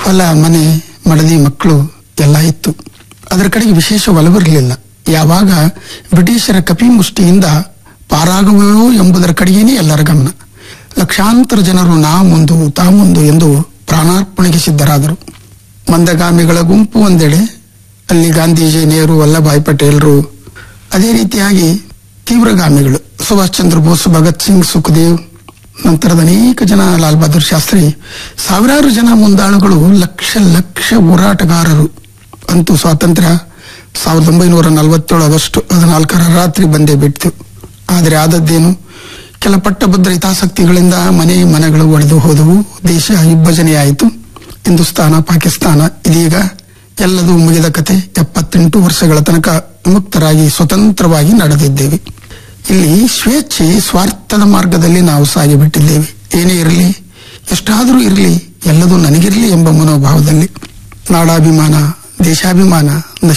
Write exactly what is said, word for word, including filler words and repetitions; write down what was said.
ಹೊಲ ಮನೆ ಮಡದಿ ಮಕ್ಕಳು ಎಲ್ಲ ಇತ್ತು. ಅದರ ಕಡೆಗೆ ವಿಶೇಷ ಒಲವಿರಲಿಲ್ಲ. ಯಾವಾಗ ಬ್ರಿಟಿಷರ ಕಪಿ ಮುಷ್ಟಿಯಿಂದ ಪಾರಾಗುವೆಯೋ ಎಂಬುದರ ಕಡೆಗೇನೆ ಎಲ್ಲರ ಗಮನ. ಲಕ್ಷಾಂತರ ಜನರು ನಾ ಮುಂದು ತಾ ಮುಂದು ಎಂದು ಪ್ರಾಣಾರ್ಪಣೆಗೆ ಸಿದ್ಧರಾದರು. ಮಂದಗಾಮಿಗಳ ಗುಂಪು ಒಂದೆಡೆ, ಅಲ್ಲಿ ಗಾಂಧೀಜಿ, ನೆಹರು, ವಲ್ಲಭಾಯ್ ಪಟೇಲ್ರು. ಅದೇ ರೀತಿಯಾಗಿ ತೀವ್ರಗಾಮಿಗಳು ಸುಭಾಷ್ ಚಂದ್ರ ಬೋಸ್, ಭಗತ್ ಸಿಂಗ್, ಸುಖದೇವ್, ನಂತರದ ಅನೇಕ ಜನ, ಲಾಲ್ ಬಹದ್ದೂರ್ ಶಾಸ್ತ್ರಿ, ಸಾವಿರಾರು ಜನ ಮುಂದಾಳುಗಳು, ಲಕ್ಷ ಲಕ್ಷ ಹೋರಾಟಗಾರರು. ಅಂತೂ ಸ್ವಾತಂತ್ರ್ಯ ಸಾವಿರದ ಒಂಬೈನೂರ ನಲವತ್ತೇಳು ಆಗಸ್ಟ್ ಹದಿನಾಲ್ಕರ ರಾತ್ರಿ ಬಂದೇ ಬಿಡ್ತು. ಆದರೆ ಆದದ್ದೇನು? ಕೆಲ ಪಟ್ಟಭದ್ರ ಹಿತಾಸಕ್ತಿಗಳಿಂದ ಮನೆ ಮನೆಗಳು ಒಡೆದು ಹೋದವು. ದೇಶ ವಿಭಜನೆಯಾಯಿತು. ಹಿಂದೂಸ್ತಾನ, ಪಾಕಿಸ್ತಾನ, ಇದೀಗ ಎಲ್ಲದೂ ಮುಗಿದ ಕತೆ. ಎಪ್ಪತ್ತೆಂಟು ವರ್ಷಗಳ ತನಕ ಮುಕ್ತರಾಗಿ ಸ್ವತಂತ್ರವಾಗಿ ನಡೆದಿದ್ದೇವೆ. ಇಲ್ಲಿ ಸ್ವೇಚ್ಛೆ, ಸ್ವಾರ್ಥದ ಮಾರ್ಗದಲ್ಲಿ ನಾವು ಸಾಗಿಬಿಟ್ಟಿದ್ದೇವೆ. ಏನೇ ಇರಲಿ, ಎಷ್ಟಾದರೂ ಇರಲಿ, ಎಲ್ಲದೂ ನನಗಿರಲಿ ಎಂಬ ಮನೋಭಾವದಲ್ಲಿ ನಾಡಾಭಿಮಾನ, ದೇಶಾಭಿಮಾನ